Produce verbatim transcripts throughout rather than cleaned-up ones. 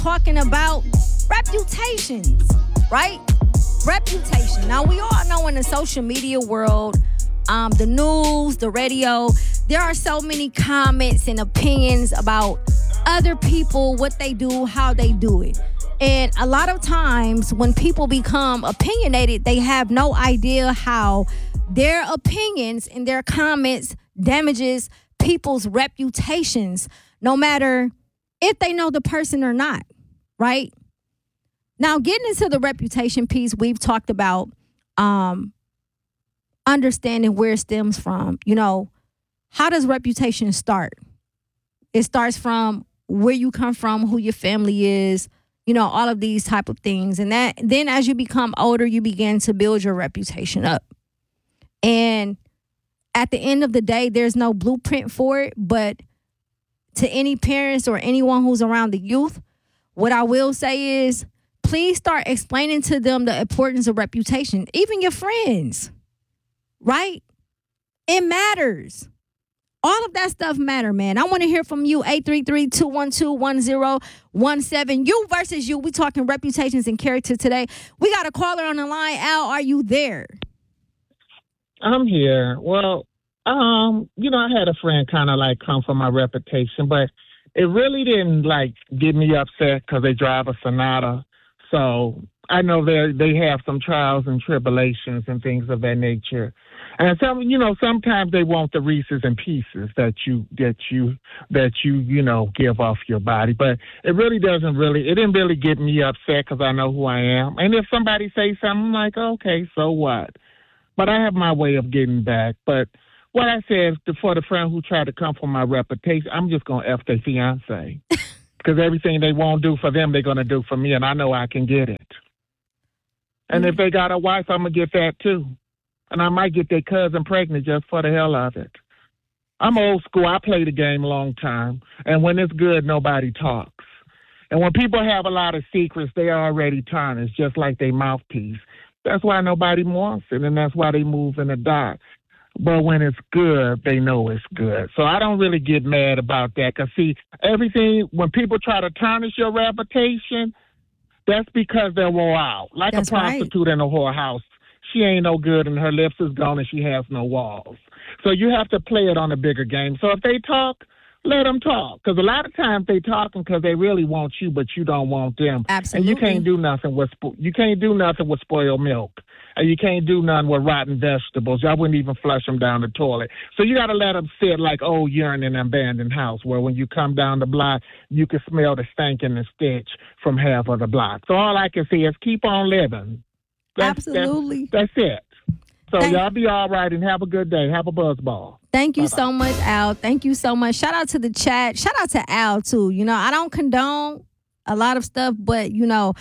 talking about reputations, right? Reputation. Now, we all know in the social media world, um, the news, the radio, there are so many comments and opinions about other people, what they do, how they do it. And a lot of times when people become opinionated, they have no idea how their opinions and their comments damages people's reputations, no matter if they know the person or not, right? Now, getting into the reputation piece, we've talked about um, understanding where it stems from. You know, how does reputation start? It starts from where you come from, who your family is, you know, all of these type of things. And that then as you become older, you begin to build your reputation up. And at the end of the day, there's no blueprint for it. But to any parents or anyone who's around the youth, what I will say is, please start explaining to them the importance of reputation. Even your friends, right? It matters. All of that stuff matter, man. I want to hear from you. eight three three, two one two, one zero one seven. You versus you. We talking reputations and character today. We got a caller on the line. Al, are you there? I'm here. Well, um, you know, I had a friend kind of like come for my reputation, but it really didn't like get me upset because they drive a Sonata. So I know they they have some trials and tribulations and things of that nature. And some, you know, sometimes they want the Reese's and Pieces that you that you that you you know give off your body, but it really doesn't really it didn't really get me upset because I know who I am. And if somebody says something, I'm like, okay, so what? But I have my way of getting back. But what I said for the friend who tried to come for my reputation, I'm just gonna f their fiance because everything they won't do for them, they're gonna do for me, and I know I can get it. And mm-hmm. if they got a wife, I'm gonna get that too. And I might get their cousin pregnant just for the hell of it. I'm old school. I played the game a long time. And when it's good, nobody talks. And when people have a lot of secrets, they are already tarnished, just like their mouthpiece. That's why nobody wants it, and that's why they move in the dark. But when it's good, they know it's good. So I don't really get mad about that. Because, see, everything, when people try to tarnish your reputation, that's because they're wore out. Like that's a prostitute right. in a whorehouse. She ain't no good and her lips is gone and she has no walls. So you have to play it on a bigger game. So if they talk, let them talk. Because a lot of times they talking because they really want you, but you don't want them. Absolutely. And you can't do nothing with spo- you can't do nothing with spoiled milk. And you can't do nothing with rotten vegetables. I wouldn't even flush them down the toilet. So you got to let them sit like old urine in an abandoned house where when you come down the block, you can smell the stank and the stench from half of the block. So all I can say is keep on living. That's, Absolutely. That's, that's it. So Thank- y'all be all right and have a good day. Have a buzz ball. Thank you Bye-bye. so much, Al. Thank you so much. Shout out to the chat. Shout out to Al, too. You know, I don't condone a lot of stuff, but, you know,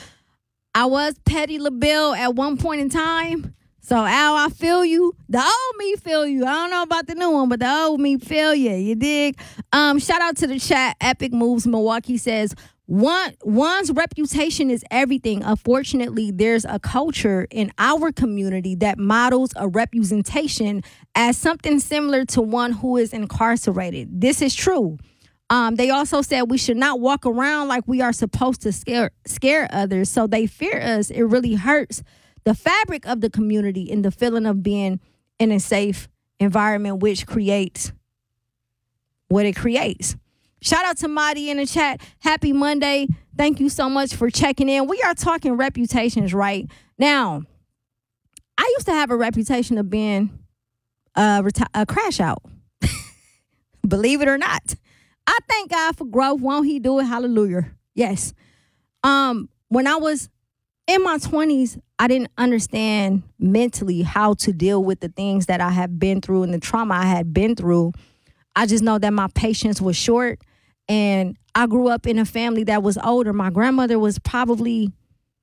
I was Petty LaBelle at one point in time. So, Al, I feel you. The old me feel you. I don't know about the new one, but the old me feel you. You dig? Um, shout out to the chat. Epic Moves Milwaukee says, One one's reputation is everything. Unfortunately, there's a culture in our community that models a representation as something similar to one who is incarcerated. This is true. Um, they also said we should not walk around like we are supposed to scare scare others, so they fear us. It really hurts the fabric of the community and the feeling of being in a safe environment, which creates what it creates. Shout out to Madi in the chat. Happy Monday. Thank you so much for checking in. We are talking reputations right now. I used to have a reputation of being a, reti- a crash out. Believe it or not. I thank God for growth. Won't he do it? Hallelujah. Yes. Um, when I was in my twenties, I didn't understand mentally how to deal with the things that I have been through and the trauma I had been through. I just know that my patience was short. And I grew up in a family that was older. My grandmother was probably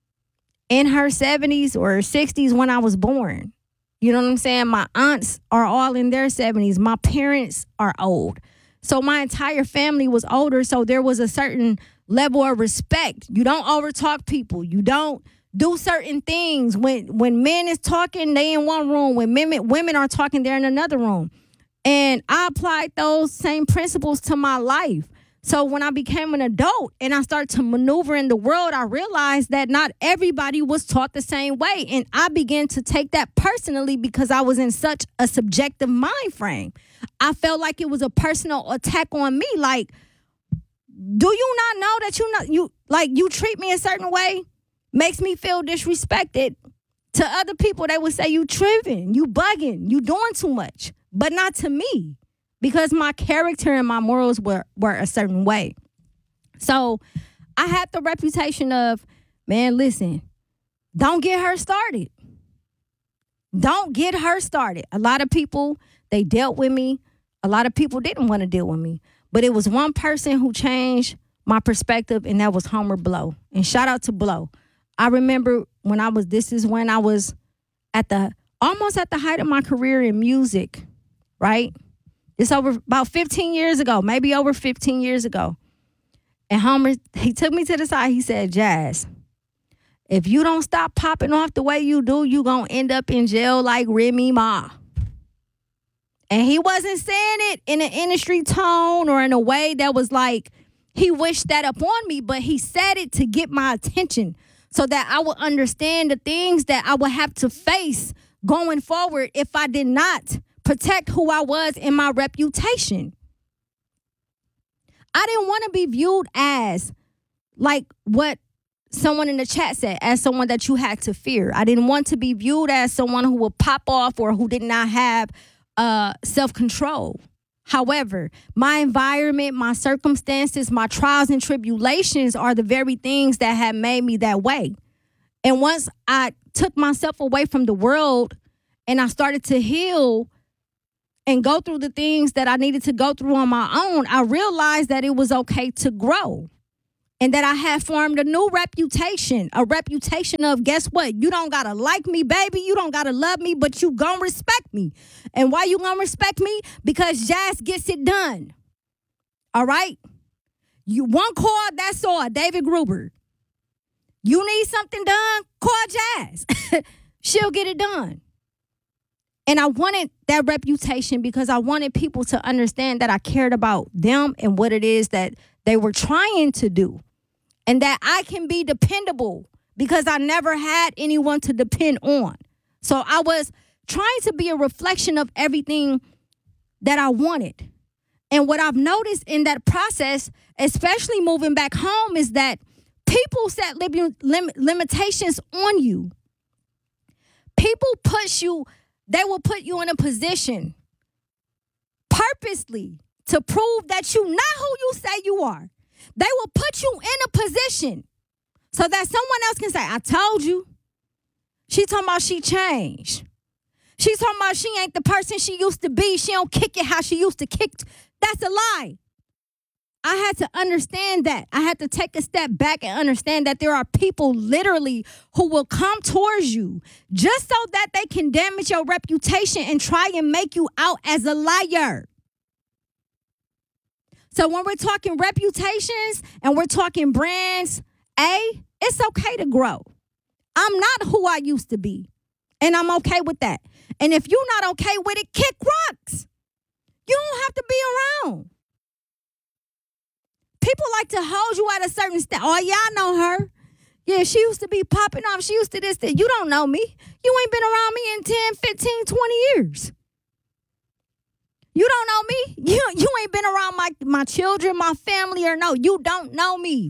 in her seventies or sixties when I was born. You know what I'm saying? My aunts are all in their seventies. My parents are old. So my entire family was older. So there was a certain level of respect. You don't overtalk people. You don't do certain things. When when men is talking, they in one room. When women, women are talking, they're in another room. And I applied those same principles to my life. So when I became an adult and I started to maneuver in the world, I realized that not everybody was taught the same way. And I began to take that personally because I was in such a subjective mind frame. I felt like it was a personal attack on me. Like, do you not know that you not you like you treat me a certain way makes me feel disrespected? To other people, they would say you tripping, you bugging, you doing too much, but not to me because my character and my morals were, were a certain way. So I had the reputation of, man, listen, don't get her started. Don't get her started. A lot of people, they dealt with me. A lot of people didn't want to deal with me. But it was one person who changed my perspective, and that was Homer Blow. And shout out to Blow. I remember when I was, this is when I was at the, almost at the height of my career in music, right? It's over about fifteen years ago, maybe over fifteen years ago. And Homer, he took me to the side. He said, Jazz, if you don't stop popping off the way you do, you going to end up in jail like Remy Ma. And he wasn't saying it in an industry tone or in a way that was like, he wished that upon me, but he said it to get my attention so that I would understand the things that I would have to face going forward if I did not protect who I was and my reputation. I didn't want to be viewed as like what someone in the chat said, as someone that you had to fear. I didn't want to be viewed as someone who would pop off or who did not have uh, self-control. However, my environment, my circumstances, my trials and tribulations are the very things that have made me that way. And once I took myself away from the world and I started to heal and go through the things that I needed to go through on my own, I realized that it was okay to grow and that I had formed a new reputation, a reputation of, guess what? You don't got to like me, baby. You don't got to love me, but you going to respect me. And why you going to respect me? Because Jazz gets it done. All right? You one call, that's all. David Gruber. You need something done? Call Jazz. She'll get it done. And I wanted that reputation because I wanted people to understand that I cared about them and what it is that they were trying to do. And that I can be dependable because I never had anyone to depend on. So I was trying to be a reflection of everything that I wanted. And what I've noticed in that process, especially moving back home, is that people set lim- lim- limitations on you. People push you, they will put you in a position purposely to prove that you're not who you say you are. They will put you in a position so that someone else can say, I told you. She talking about she changed. She's talking about she ain't the person she used to be. She don't kick it how she used to kick. That's a lie. I had to understand that. I had to take a step back and understand that there are people literally who will come towards you just so that they can damage your reputation and try and make you out as a liar. So when we're talking reputations and we're talking brands, A, it's okay to grow. I'm not who I used to be, and I'm okay with that. And if you're not okay with it, kick rocks. You don't have to be around. People like to hold you at a certain step. Oh, yeah, I know her. Yeah, she used to be popping off. She used to this, that. You don't know me. You ain't been around me in ten, fifteen, twenty years. You don't know me. You, you ain't been around my, my children, my family, or no. You don't know me.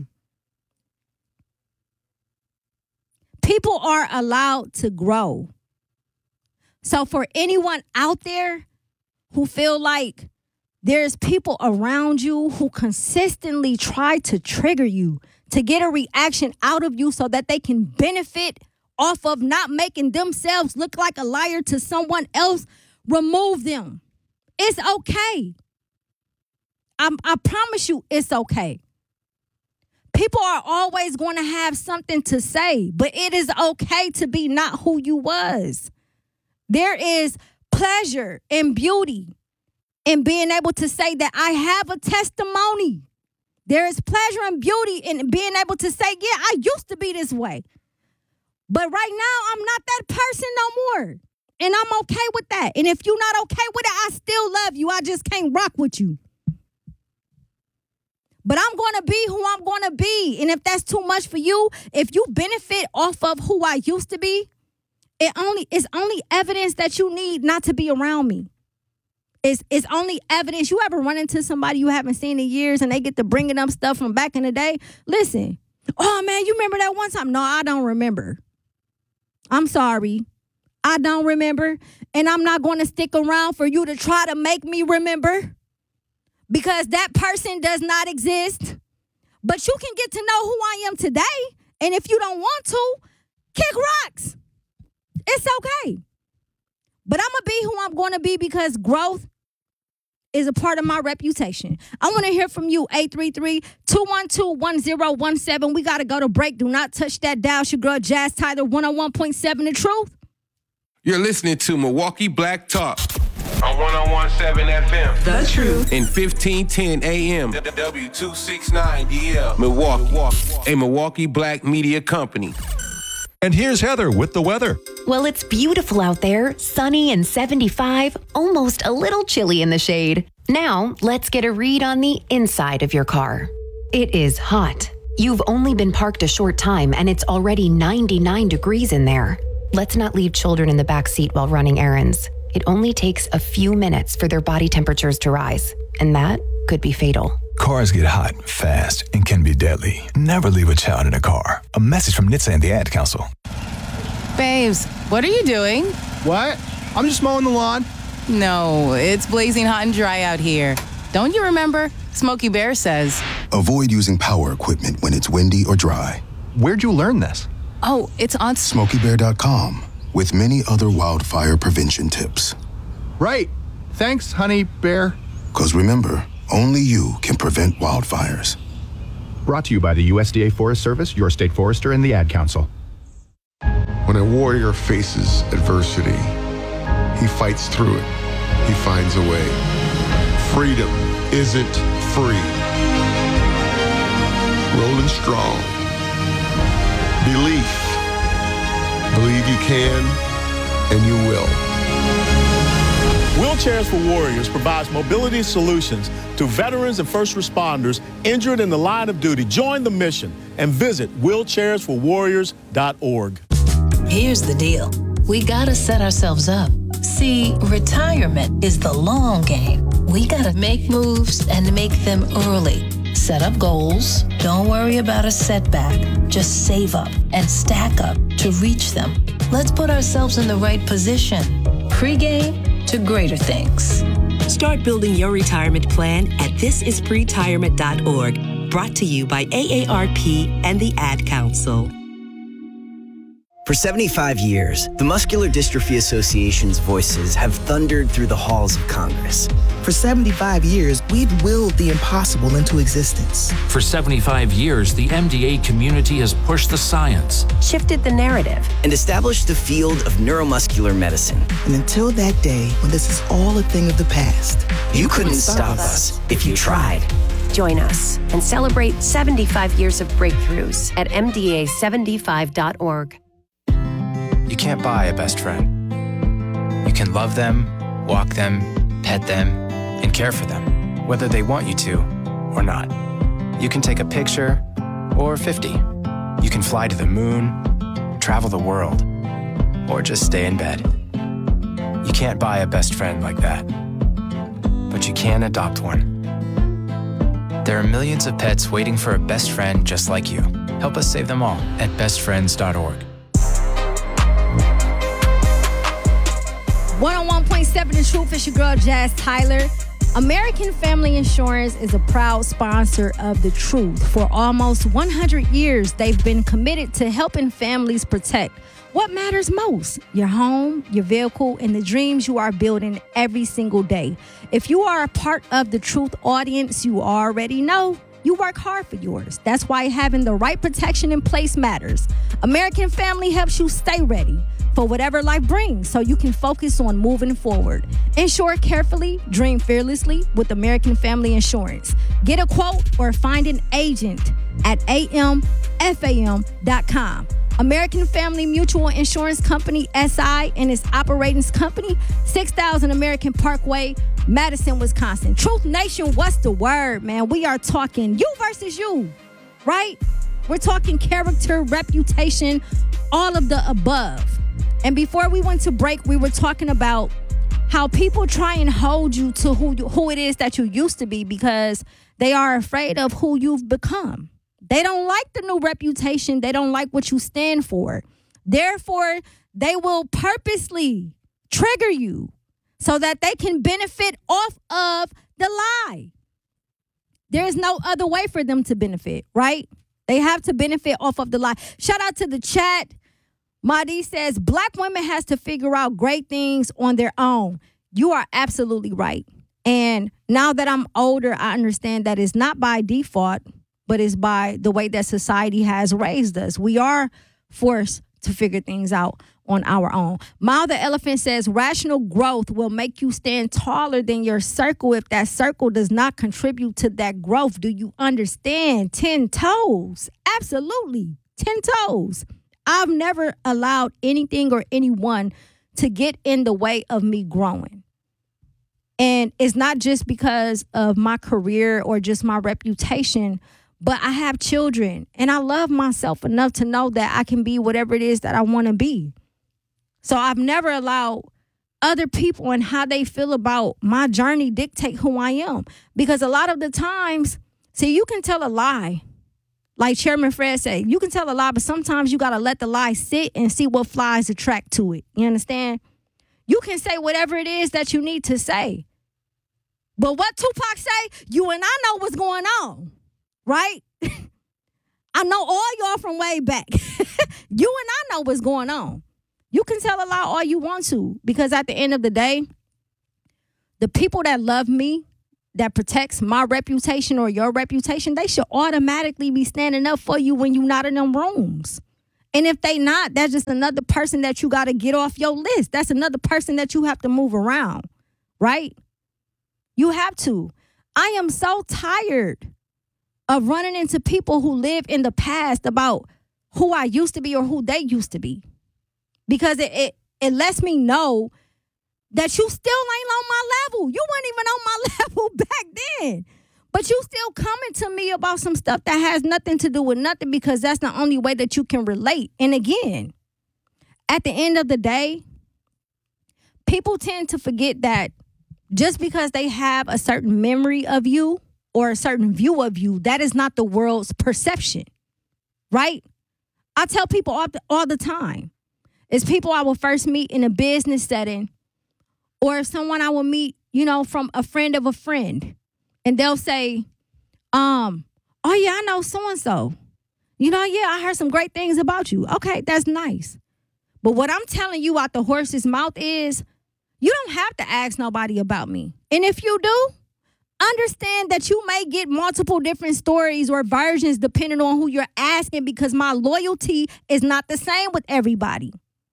People are allowed to grow. So for anyone out there who feel like there's people around you who consistently try to trigger you, to get a reaction out of you so that they can benefit off of not making themselves look like a liar to someone else, remove them. It's okay. I'm, I promise you it's okay. People are always going to have something to say, but it is okay to be not who you was. There is pleasure and beauty in being able to say that I have a testimony. There is pleasure and beauty in being able to say, yeah, I used to be this way. But right now, I'm not that person no more. And I'm okay with that. And if you're not okay with it, I still love you. I just can't rock with you. But I'm going to be who I'm going to be. And if that's too much for you, if you benefit off of who I used to be, it only it's only evidence that you need not to be around me. It's, it's only evidence. You ever run into somebody you haven't seen in years and they get to bringing up stuff from back in the day? Listen, oh, man, you remember that one time? No, I don't remember. I'm sorry. I don't remember. And I'm not going to stick around for you to try to make me remember because that person does not exist. But you can get to know who I am today. And if you don't want to, kick rocks. It's okay. But I'm going to be who I'm going to be because growth is a part of my reputation. I want to hear from you, eight three three, two one two, one zero one seven. We got to go to break. Do not touch that dial. It's your girl, Jazz Tyler, one oh one point seven The Truth. You're listening to Milwaukee Black Talk on one oh one point seven F M. The Truth. In fifteen ten A M. W two sixty-nine D L. Milwaukee. A Milwaukee Black media company. And here's Heather with the weather. Well, it's beautiful out there, sunny and seventy-five, almost a little chilly in the shade. Now, let's get a read on the inside of your car. It is hot. You've only been parked a short time and it's already ninety-nine degrees in there. Let's not leave children in the back seat while running errands. It only takes a few minutes for their body temperatures to rise, and that could be fatal. Cars get hot, fast, and can be deadly. Never leave a child in a car. A message from N H T S A and the Ad Council. Babes, what are you doing? What? I'm just mowing the lawn. No, it's blazing hot and dry out here. Don't you remember? Smokey Bear says. Avoid using power equipment when it's windy or dry. Where'd you learn this? Oh, it's on Smokey Bear dot com with many other wildfire prevention tips. Right. Thanks, honey bear. Because remember, only you can prevent wildfires. Brought to you by the U S D A Forest Service, your state forester, and the Ad Council. When a warrior faces adversity, he fights through it. He finds a way. Freedom isn't free. Rolling strong. Belief. Believe you can, and you will. Wheelchairs for Warriors provides mobility solutions to veterans and first responders injured in the line of duty. Join the mission and visit wheelchairs for warriors dot org. Here's the deal. We gotta set ourselves up. See, retirement is the long game. We gotta make moves and make them early. Set up goals. Don't worry about a setback. Just save up and stack up to reach them. Let's put ourselves in the right position. Pre-game to greater things. Start building your retirement plan at this is pretirement dot org. Brought to you by A A R P and the Ad Council. For seventy-five years, the Muscular Dystrophy Association's voices have thundered through the halls of Congress. For seventy-five years, we've willed the impossible into existence. For seventy-five years, the M D A community has pushed the science, shifted the narrative, and established the field of neuromuscular medicine. And until that day, when this is all a thing of the past, you, you couldn't, couldn't stop, stop us if you tried. Join us and celebrate seventy-five years of breakthroughs at M D A seventy-five dot org. You can't buy a best friend. You can love them, walk them, pet them, and care for them, whether they want you to or not. You can take a picture or fifty. You can fly to the moon, travel the world, or just stay in bed. You can't buy a best friend like that, but you can adopt one. There are millions of pets waiting for a best friend just like you. Help us save them all at best friends dot org. one oh one point seven The Truth. It's your girl, Jazz Tyler. American Family Insurance is a proud sponsor of The Truth. For almost one hundred years, they've been committed to helping families protect what matters most: your home, your vehicle, and the dreams you are building every single day. If you are a part of The Truth audience, you already know you work hard for yours. That's why having the right protection in place matters. American Family helps you stay ready for whatever life brings, so you can focus on moving forward. Insure carefully, dream fearlessly with American Family Insurance. Get a quote or find an agent at A M F A M dot com. American Family Mutual Insurance Company, S I, and its operating company, six thousand American Parkway, Madison, Wisconsin. Truth Nation, what's the word, man? We are talking you versus you, right? We're talking character, reputation, all of the above. And before we went to break, we were talking about how people try and hold you to who you, who it is that you used to be because they are afraid of who you've become. They don't like the new reputation. They don't like what you stand for. Therefore, they will purposely trigger you so that they can benefit off of the lie. There's no other way for them to benefit, right? They have to benefit off of the lie. Shout out to the chat. Madi says, Black women has to figure out great things on their own. You are absolutely right. And now that I'm older, I understand that it's not by default, but it's by the way that society has raised us. We are forced to figure things out on our own. Mao the Elephant says, rational growth will make you stand taller than your circle if that circle does not contribute to that growth. Do you understand? Ten toes. Absolutely. Ten toes. I've never allowed anything or anyone to get in the way of me growing. And it's not just because of my career or just my reputation, but I have children and I love myself enough to know that I can be whatever it is that I want to be. So I've never allowed other people and how they feel about my journey dictate who I am. Because a lot of the times, see, you can tell a lie. Like Chairman Fred said, you can tell a lie, but sometimes you got to let the lie sit and see what flies attract to it. You understand? You can say whatever it is that you need to say. But what Tupac say, you and I know what's going on, right? I know all y'all from way back. You and I know what's going on. You can tell a lie all you want to, because at the end of the day, the people that love me, that protects my reputation or your reputation, they should automatically be standing up for you when you're not in them rooms. And if they not, that's just another person that you got to get off your list. That's another person that you have to move around, right? You have to. I am so tired of running into people who live in the past about who I used to be or who they used to be. Because it, it, it lets me know that you still ain't on my level. You weren't even on my level back then. But you still coming to me about some stuff that has nothing to do with nothing, because that's the only way that you can relate. And again, at the end of the day, people tend to forget that just because they have a certain memory of you or a certain view of you, that is not the world's perception, right? I tell people all the, all the time, it's people I will first meet in a business setting, or someone I will meet, you know, from a friend of a friend. And they'll say, um, oh, yeah, I know so-and-so. You know, yeah, I heard some great things about you. Okay, that's nice. But what I'm telling you out the horse's mouth is, you don't have to ask nobody about me. And if you do, understand that you may get multiple different stories or versions depending on who you're asking, because my loyalty is not the same with everybody.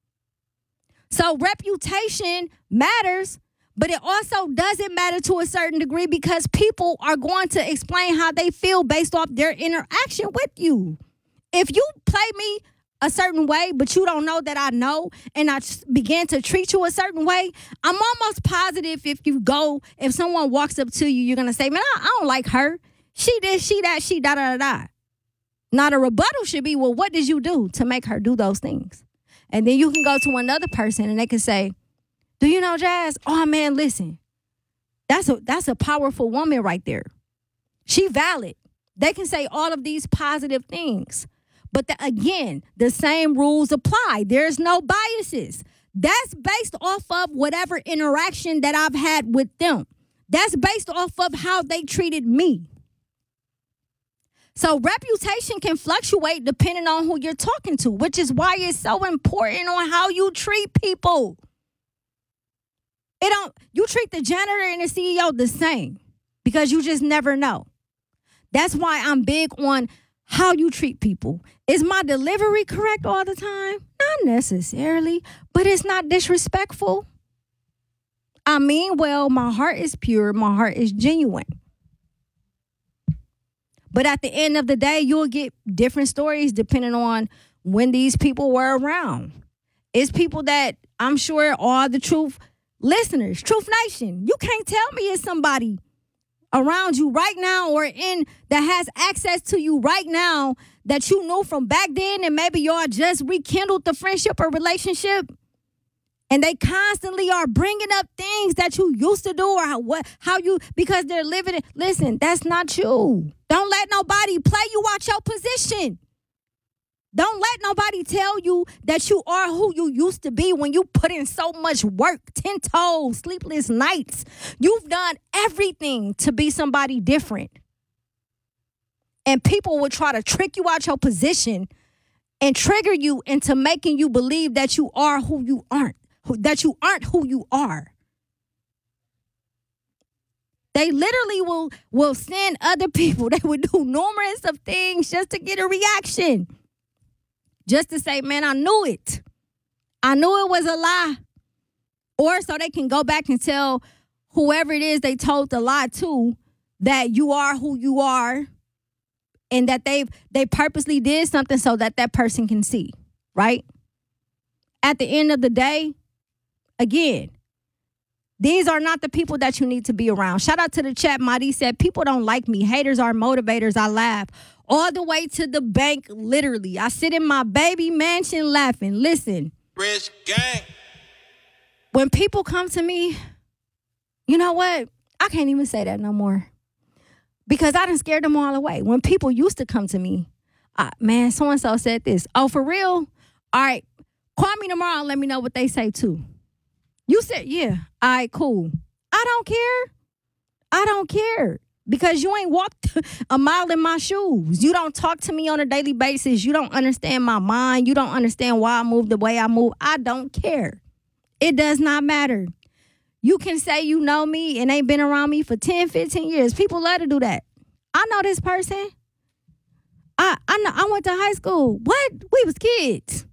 So reputation matters, but it also doesn't matter to a certain degree, because people are going to explain how they feel based off their interaction with you. If you play me a certain way, but you don't know that I know, and I begin to treat you a certain way, I'm almost positive if you go, if someone walks up to you, you're going to say, man, I, I don't like her. She this, she that, she da da da da. Now the rebuttal should be, well, what did you do to make her do those things? And then you can go to another person and they can say, do you know Jazz? Oh, man, listen, that's a that's a powerful woman right there. She valid. They can say all of these positive things. But the, again, the same rules apply. There's no biases. That's based off of whatever interaction that I've had with them. That's based off of how they treated me. So reputation can fluctuate depending on who you're talking to, which is why it's so important on how you treat people. It don't, you treat the janitor and the C E O the same, because you just never know. That's why I'm big on how you treat people. Is my delivery correct all the time? Not necessarily, but it's not disrespectful. I mean, well, my heart is pure. My heart is genuine. But at the end of the day, you'll get different stories depending on when these people were around. It's people that I'm sure are the truth listeners, Truth Nation. You can't tell me it's somebody around you right now or in that has access to you right now that you knew from back then, and maybe y'all just rekindled the friendship or relationship, and they constantly are bringing up things that you used to do or how, what, how you, because they're living it. Listen, that's not you. Don't let nobody play you out your position. Don't let nobody tell you that you are who you used to be when you put in so much work, ten toes, sleepless nights. You've done everything to be somebody different. And people will try to trick you out your position and trigger you into making you believe that you are who you aren't, that you aren't who you are. They literally will, will send other people. They would do numerous of things just to get a reaction. Just to say, man, I knew it. I knew it was a lie. Or so they can go back and tell whoever it is they told the lie to that you are who you are and that they've they purposely did something so that that person can see, right? At the end of the day, again, these are not the people that you need to be around. Shout out to the chat. Madi said, people don't like me. Haters are motivators. I laugh. All the way to the bank, literally. I sit in my baby mansion laughing. Listen. Rich gang. When people come to me, you know what? I can't even say that no more. Because I done scared them all away. When people used to come to me, uh, man, so-and-so said this. Oh, for real? All right. Call me tomorrow and let me know what they say too. You said, yeah. All right, cool. I don't care. I don't care. Because you ain't walked a mile in my shoes. You don't talk to me on a daily basis. You don't understand my mind. You don't understand why I move the way I move. I don't care. It does not matter. You can say you know me and ain't been around me for ten, fifteen years. People love to do that. I know this person. I I know I went to high school. What? We was kids.